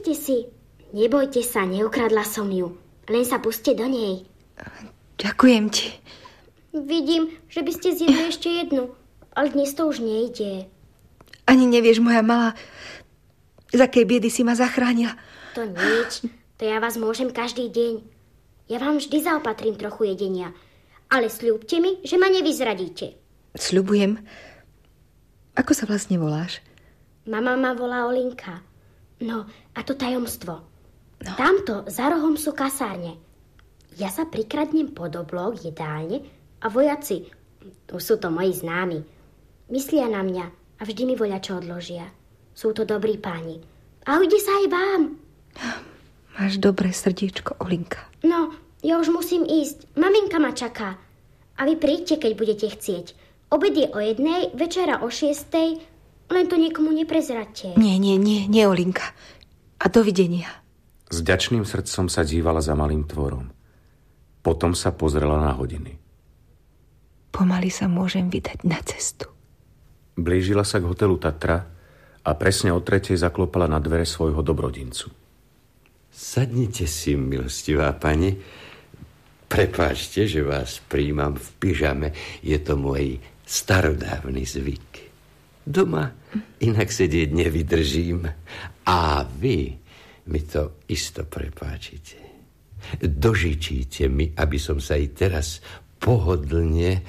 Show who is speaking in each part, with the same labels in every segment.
Speaker 1: Sadnite si. Nebojte sa, neukradla som ju. Len sa puste do nej.
Speaker 2: Ďakujem ti.
Speaker 1: Vidím, že by ste zjedli ešte jednu, ale dnes to už nejde.
Speaker 2: Ani nevieš, moja malá, z akej biedy si ma zachránila.
Speaker 1: To nič, to ja vás môžem každý deň. Ja vám vždy zaopatrím trochu jedenia, ale sľúbte mi, že ma nevyzradíte.
Speaker 2: Sľubujem. Ako sa vlastne voláš?
Speaker 1: Mama ma volá Olinka. No, a to tajomstvo. No. Tamto za rohom sú kasárne. Ja sa prikradnem pod oblok jedálne a vojaci, už sú to moji známi, myslia na mňa a vždy mi voľačo odložia. Sú to dobrí páni. A ujde sa aj vám.
Speaker 2: Máš dobré srdiečko, Olinka.
Speaker 1: No, ja už musím ísť. Maminka ma čaká. A vy príďte, keď budete chcieť. Obed je o 1:00, večera o 6:00. Len to niekomu neprezradte.
Speaker 2: Nie, Olinka. A dovidenia.
Speaker 3: S vďačným srdcom sa dívala za malým tvorom. Potom sa pozrela na hodiny.
Speaker 2: Pomaly sa môžem vydať na cestu.
Speaker 3: Blížila sa k hotelu Tatra a presne o 3:00 zaklopala na dvere svojho dobrodincu.
Speaker 4: Sadnite si, milostivá pani. Prepáčte, že vás príjmam v pyžame. Je to môj starodávny zvyk. Doma inak sedieť nevydržím. A vy mi to isto prepáčite. Dožičíte mi, aby som sa i teraz pohodlne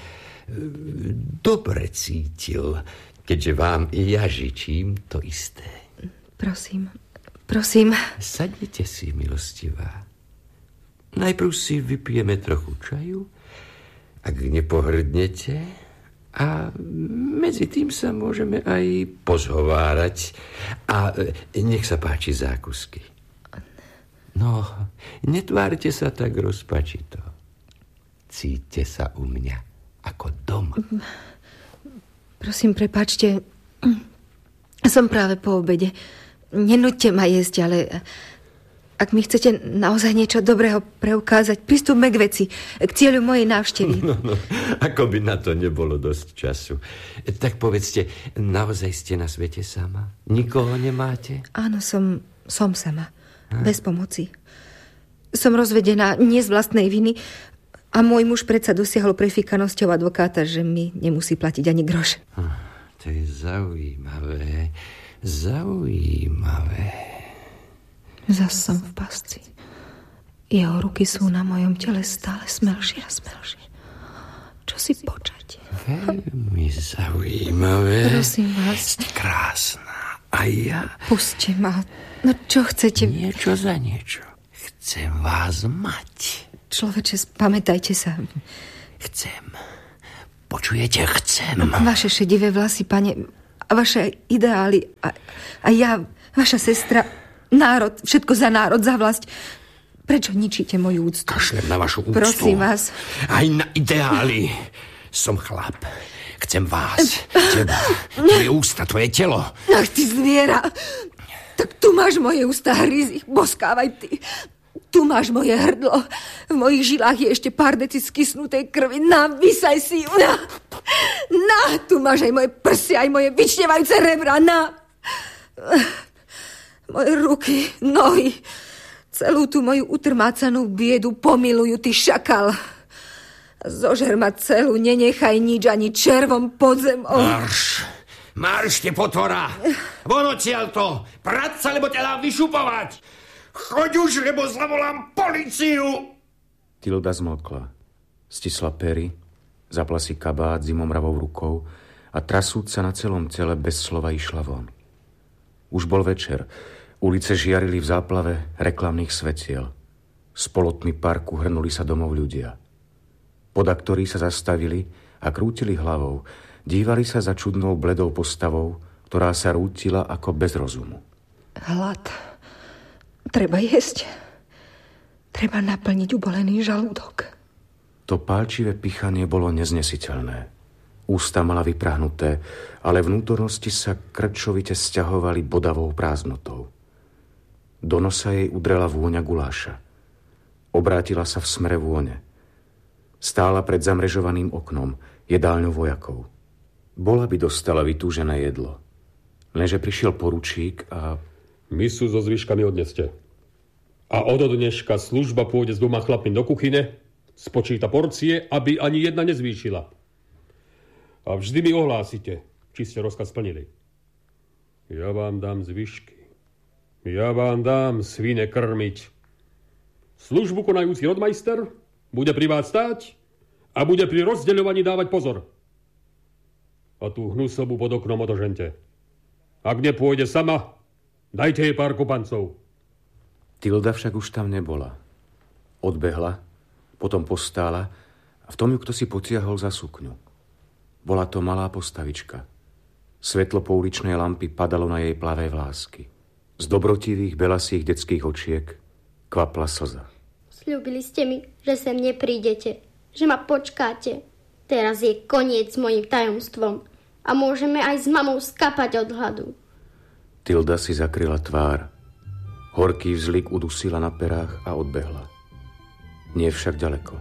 Speaker 4: dobre cítil, keďže vám i ja žičím to isté.
Speaker 2: Prosím.
Speaker 4: Sadnite si, milostivá. Najprv si vypijeme trochu čaju, ak nepohrdnete, a medzi tým sa môžeme aj pozhovárať. A nech sa páči zákusky. No, netvárte sa tak rozpačito. Cíťte sa u mňa ako doma.
Speaker 2: Prosím, prepáčte. Som práve po obede. Nenúďte ma jesť, ale ak mi chcete naozaj niečo dobrého preukázať, pristúpme k veci, k cieľu mojej návštevy.
Speaker 4: No, ako by na to nebolo dosť času. Tak povedzte, naozaj ste na svete sama? Nikoho nemáte?
Speaker 2: Áno, som sama. Bez pomoci. Som rozvedená nie z vlastnej viny a môj muž predsa dosiahol prefíkanosťou advokáta, že mi nemusí platiť ani groš.
Speaker 4: To je zaujímavé.
Speaker 2: Zas som v pasci. Jeho ruky sú na mojom tele stále smelšie a smelšie. Čo si počať?
Speaker 4: Veľmi zaujímavé.
Speaker 2: Prosím vás.
Speaker 4: Ste krásna. A ja?
Speaker 2: Puste ma. No čo chcete?
Speaker 4: Niečo za niečo. Chcem vás mať.
Speaker 2: Človeče, spamätajte sa.
Speaker 4: Chcem. Počujete? Chcem.
Speaker 2: Vaše šedivé vlasy, pane, a vaše ideály a ja, vaša sestra, národ, všetko za národ, za vlast. Prečo ničíte moju úctu?
Speaker 4: Kašlem na vašu úctu.
Speaker 2: Prosím vás.
Speaker 4: Aj na ideály. Som chlap. Chcem vás. Teba. Tvoje ústa, tvoje telo.
Speaker 2: Ach, ty zviera. Tak tu máš moje ústa, hryz ich, boskávaj ty. Tu máš moje hrdlo. V mojich žilách je ešte pár deci skysnutej krvi. Na, vysaj si ju. Na, tu máš aj moje prsy, aj moje vyčnevajúce rebra. Na. Moje ruky, nohy, celú tú moju utrmácanú biedu pomilujú, ty šakal. Zožer ma celú, nenechaj nič ani červom pod zemou.
Speaker 4: Marš, ty potvora. Von odtiaľto. Prať sa, lebo ťa dám vyšupovať. Choď už, lebo zavolám políciu.
Speaker 3: Tilda zmlkla. Stisla pery, zapla si kabát zimomravou rukou a trasúc sa na celom tele bez slova išla von. Už bol večer. Ulice žiarili v záplave reklamných svetiel. Z polotmy parku hrnuli sa domov ľudia. Podaktori sa zastavili a krútili hlavou. Dívali sa za čudnou bledou postavou, ktorá sa rútila ako bez rozumu.
Speaker 2: Hlad. Treba jesť. Treba naplniť ubolený žalúdok.
Speaker 3: To pálčivé pichanie bolo neznesiteľné. Ústa mala vyprahnuté, ale vnútornosti sa krčovite sťahovali bodavou prázdnotou. Do nosa jej udrela vôňa guláša. Obrátila sa v smere vône. Stála pred zamrežovaným oknom, jedálňou vojakov. Bola by dostala vytúžené jedlo. Lenže prišiel poručík a
Speaker 5: Misu so zvyškami odneste. A od dneška služba pôjde s 2 chlapmi do kuchyne, spočíta porcie, aby ani jedna nezvýšila. A vždy mi ohlásite, či ste rozkaz splnili. Ja vám dám zvyšky. Ja vám dám svine krmiť. Službu konajúci rodmajster bude pri vás stáť a bude pri rozdeľovaní dávať pozor. A tú hnusobu pod oknom odožente. Ak nepôjde sama, dajte jej pár kopancov.
Speaker 3: Tilda však už tam nebola. Odbehla, potom postála a v tom ju kto si potiahol za sukňu. Bola to malá postavička. Svetlo pouličnej lampy padalo na jej plavé vlásky. Z dobrotivých, belasých detských očiek kvapla slza.
Speaker 1: Sľúbili ste mi, že sem neprídete, že ma počkáte. Teraz je koniec s mojím tajomstvom a môžeme aj s mamou skapať od hladu.
Speaker 3: Tilda si zakryla tvár. Horký vzlik udusila na perách a odbehla. Nie však ďaleko.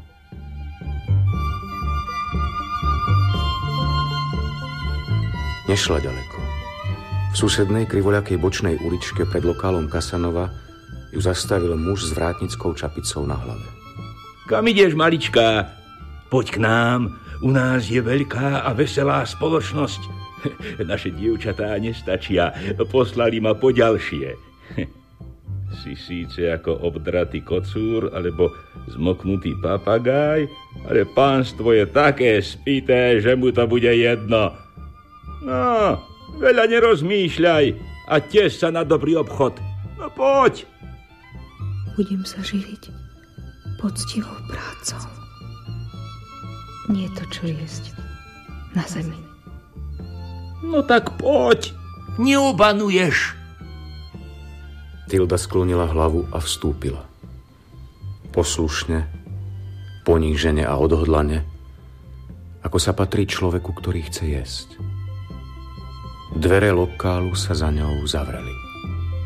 Speaker 3: Nešla ďaleko. V susednej krivoľakej bočnej uličke pred lokálom Kasanova ju zastavil muž s vrátnickou čapicou na hlave.
Speaker 6: Kam ideš, maličká? Poď k nám. U nás je veľká a veselá spoločnosť. Naše dievčatá nestačia. Poslali ma po ďalšie. Si síce ako obdratý kocúr alebo zmoknutý papagáj, ale pánstvo je také spité, že mu to bude jedno. No, veľa nerozmýšľaj a tiež sa na dobrý obchod. No poď.
Speaker 2: Budem sa živiť poctivou prácou. Nie to, čo jesť na zemi.
Speaker 6: No tak poď. Neobanuješ.
Speaker 3: Tilda sklonila hlavu a vstúpila. Poslušne, ponížene a odhodlane, ako sa patrí človeku, ktorý chce jesť. Dvere lokálu sa za ňou zavreli.